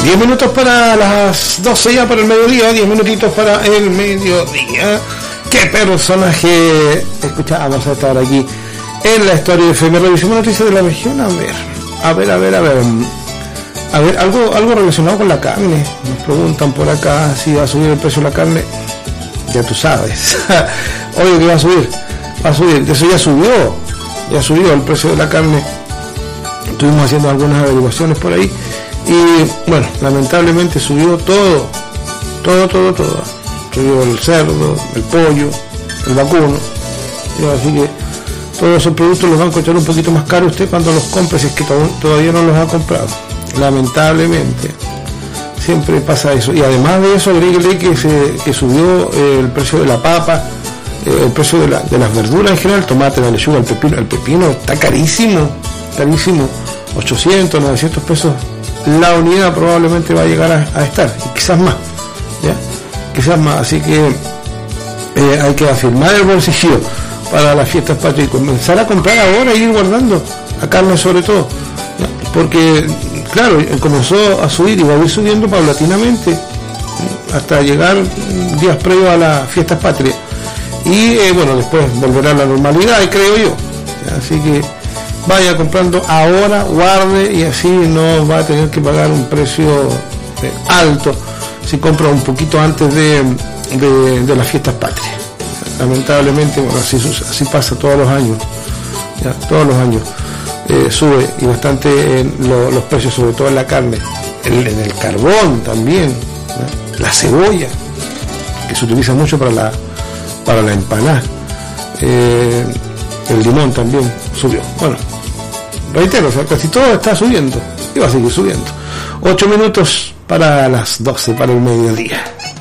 10 minutos para las 12 ya para el mediodía, 10 minutitos para el mediodía. ¿Qué personaje escuchábamos a estar aquí en la historia de FM? Revisemos noticias de la región. A ver, algo relacionado con la carne. Nos preguntan por acá si va a subir el precio de la carne. Ya tú sabes. Obvio que va a subir. Eso ya subió el precio de la carne. Estuvimos haciendo algunas averiguaciones por ahí y bueno, lamentablemente subió todo. Subió el cerdo, el pollo, el vacuno. Así que todos esos productos los van a costar un poquito más caro usted cuando los compre, si es que todavía no los ha comprado. Lamentablemente siempre pasa eso. Y además de eso, agréguele que subió el precio de la papa, el precio de las verduras en general, el tomate, la lechuga, el pepino está carísimo, 800, 900 pesos la unidad probablemente va a llegar a estar, y quizás más, así que hay que afirmar el bolsillo para las fiestas patrias y comenzar a comprar ahora e ir guardando la carne sobre todo, ¿ya? Porque claro, comenzó a subir y va a ir subiendo paulatinamente hasta llegar días previos a las fiestas patrias y bueno, después volverá a la normalidad, creo yo, ¿ya? Así que vaya comprando ahora, guarde y así no va a tener que pagar un precio alto si compra un poquito antes de las fiestas patrias. Lamentablemente, bueno, así pasa todos los años, ¿ya? Todos los años sube y bastante los precios, sobre todo en la carne, en el carbón también, ¿ya? La cebolla, que se utiliza mucho para la empanada, el limón también subió. Bueno, reitero, o sea, casi todo está subiendo y va a seguir subiendo. 8 minutos para las 12, para el mediodía.